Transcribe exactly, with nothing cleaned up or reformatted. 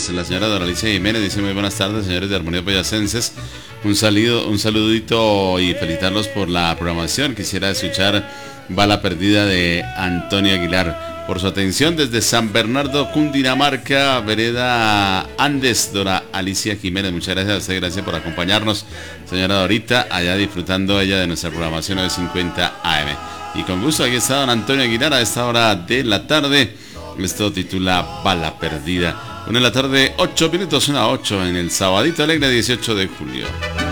tardes. La señora Doralicia Jiménez dice muy buenas tardes, señores de Armonía Boyacenses. Un saludo, un saludito y felicitarlos por la programación. Quisiera escuchar Bala Perdida de Antonio Aguilar. Por su atención desde San Bernardo, Cundinamarca, vereda Andes, Dora Alicia Jiménez. Muchas gracias a usted, gracias por acompañarnos, señora Dorita, allá disfrutando ella de nuestra programación nueve cincuenta A M. Y con gusto, aquí está don Antonio Aguilar a esta hora de la tarde. Esto titula Bala Perdida. Una de la tarde, ocho minutos, una ocho en el Sabadito Alegre, dieciocho de julio.